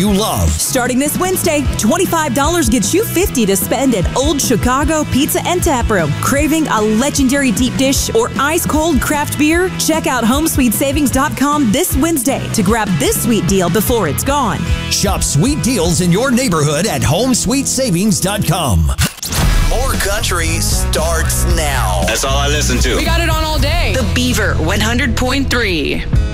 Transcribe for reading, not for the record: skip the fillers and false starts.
you love. Starting this Wednesday, $25 gets you $50 to spend at Old Chicago Pizza and Tap Room. Craving a legendary deep dish or ice-cold craft beer? Check out HomeSweetSavings.com this Wednesday to grab this sweet deal before it's gone. Shop sweet deals in your neighborhood at HomeSweetSavings.com. More country starts now. That's all I listen to. We got it on all day. The Beaver 100.3.